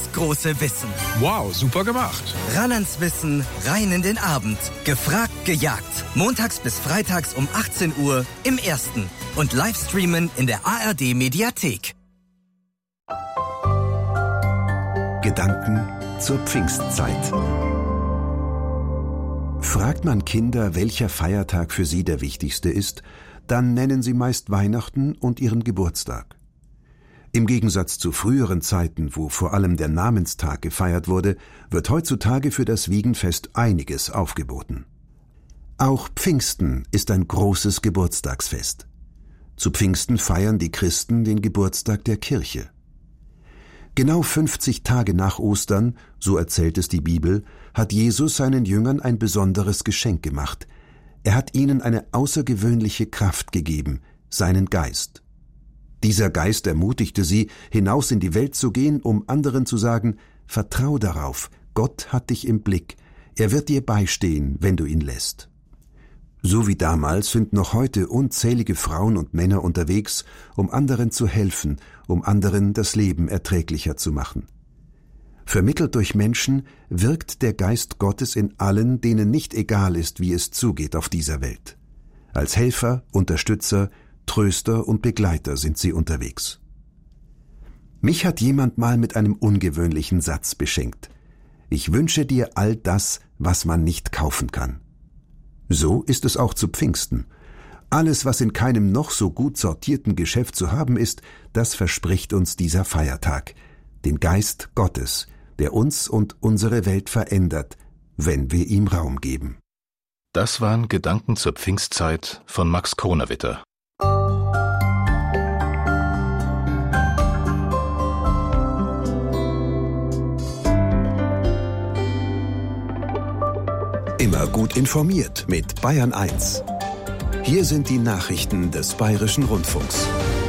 große Wissen. Wow, super gemacht. Ran ans Wissen, rein in den Abend. Gefragt, gejagt. Montags bis freitags um 18 Uhr im Ersten. Und Livestreamen in der ARD-Mediathek. Gedanken zur Pfingstzeit. Fragt man Kinder, welcher Feiertag für sie der wichtigste ist, dann nennen sie meist Weihnachten und ihren Geburtstag. Im Gegensatz zu früheren Zeiten, wo vor allem der Namenstag gefeiert wurde, wird heutzutage für das Wiegenfest einiges aufgeboten. Auch Pfingsten ist ein großes Geburtstagsfest. Zu Pfingsten feiern die Christen den Geburtstag der Kirche. Genau 50 Tage nach Ostern, so erzählt es die Bibel, hat Jesus seinen Jüngern ein besonderes Geschenk gemacht. Er hat ihnen eine außergewöhnliche Kraft gegeben, seinen Geist. Dieser Geist ermutigte sie, hinaus in die Welt zu gehen, um anderen zu sagen, vertrau darauf, Gott hat dich im Blick, er wird dir beistehen, wenn du ihn lässt. So wie damals sind noch heute unzählige Frauen und Männer unterwegs, um anderen zu helfen, um anderen das Leben erträglicher zu machen. Vermittelt durch Menschen wirkt der Geist Gottes in allen, denen nicht egal ist, wie es zugeht auf dieser Welt. Als Helfer, Unterstützer, Tröster und Begleiter sind sie unterwegs. Mich hat jemand mal mit einem ungewöhnlichen Satz beschenkt. Ich wünsche dir all das, was man nicht kaufen kann. So ist es auch zu Pfingsten. Alles, was in keinem noch so gut sortierten Geschäft zu haben ist, das verspricht uns dieser Feiertag. Den Geist Gottes, der uns und unsere Welt verändert, wenn wir ihm Raum geben. Das waren Gedanken zur Pfingstzeit von Max Kronawitter. Immer gut informiert mit Bayern 1. Hier sind die Nachrichten des Bayerischen Rundfunks.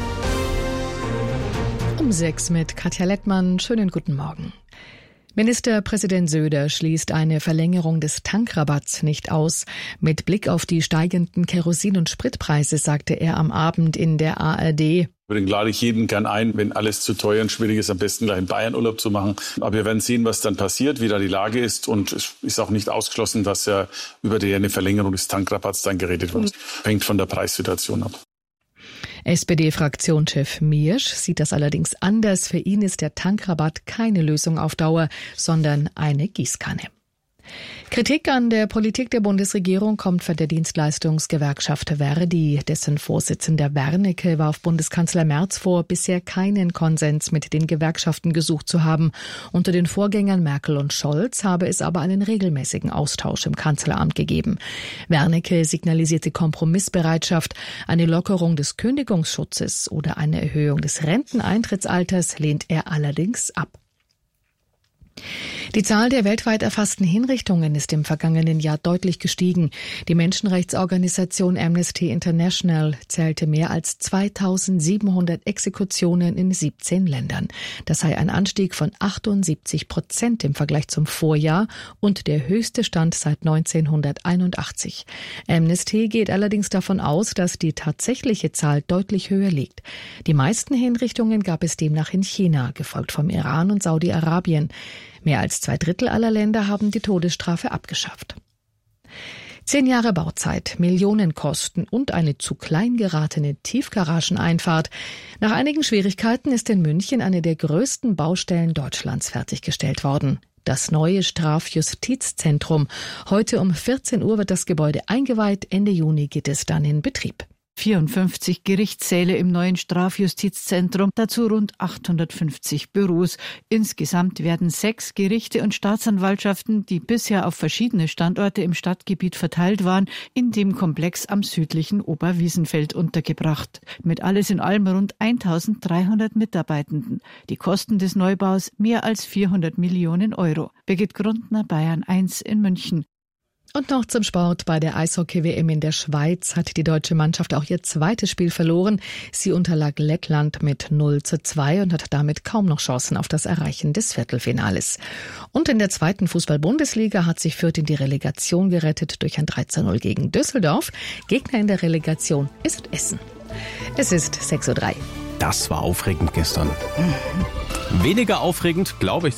Um 6 mit Katja Lettmann. Schönen guten Morgen. Ministerpräsident Söder schließt eine Verlängerung des Tankrabatts nicht aus. Mit Blick auf die steigenden Kerosin- und Spritpreise sagte er am Abend in der ARD. Deswegen lade ich jeden gern ein, wenn alles zu teuer und schwierig ist, am besten gleich in Bayern Urlaub zu machen. Aber wir werden sehen, was dann passiert, wie da die Lage ist. Und es ist auch nicht ausgeschlossen, dass ja über eine Verlängerung des Tankrabatts dann geredet wird. Hängt von der Preissituation ab. SPD-Fraktionschef Miersch sieht das allerdings anders. Für ihn ist der Tankrabatt keine Lösung auf Dauer, sondern eine Gießkanne. Kritik an der Politik der Bundesregierung kommt von der Dienstleistungsgewerkschaft Verdi. Dessen Vorsitzender Wernicke warf Bundeskanzler Merz vor, bisher keinen Konsens mit den Gewerkschaften gesucht zu haben. Unter den Vorgängern Merkel und Scholz habe es aber einen regelmäßigen Austausch im Kanzleramt gegeben. Wernicke signalisierte Kompromissbereitschaft. Eine Lockerung des Kündigungsschutzes oder eine Erhöhung des Renteneintrittsalters lehnt er allerdings ab. Die Zahl der weltweit erfassten Hinrichtungen ist im vergangenen Jahr deutlich gestiegen. Die Menschenrechtsorganisation Amnesty International zählte mehr als 2700 Exekutionen in 17 Ländern. Das sei ein Anstieg von 78% im Vergleich zum Vorjahr und der höchste Stand seit 1981. Amnesty geht allerdings davon aus, dass die tatsächliche Zahl deutlich höher liegt. Die meisten Hinrichtungen gab es demnach in China, gefolgt vom Iran und Saudi-Arabien. Mehr als 2/3 aller Länder haben die Todesstrafe abgeschafft. 10 Jahre Bauzeit, Millionenkosten und eine zu klein geratene Tiefgarageneinfahrt. Nach einigen Schwierigkeiten ist in München eine der größten Baustellen Deutschlands fertiggestellt worden. Das neue Strafjustizzentrum. Heute um 14 Uhr wird das Gebäude eingeweiht. Ende Juni geht es dann in Betrieb. 54 Gerichtssäle im neuen Strafjustizzentrum, dazu rund 850 Büros. Insgesamt werden 6 Gerichte und Staatsanwaltschaften, die bisher auf verschiedene Standorte im Stadtgebiet verteilt waren, in dem Komplex am südlichen Oberwiesenfeld untergebracht. Mit alles in allem rund 1300 Mitarbeitenden. Die Kosten des Neubaus mehr als 400 Millionen Euro. Birgit Grundner, Bayern 1 in München. Und noch zum Sport. Bei der Eishockey-WM in der Schweiz hat die deutsche Mannschaft auch ihr zweites Spiel verloren. Sie unterlag Lettland mit 0:2 und hat damit kaum noch Chancen auf das Erreichen des Viertelfinales. Und in der zweiten Fußball-Bundesliga hat sich Fürth in die Relegation gerettet durch ein 3:0 gegen Düsseldorf. Gegner in der Relegation ist Essen. Es ist 6:03 Uhr. Das war aufregend gestern. Weniger aufregend, glaube ich,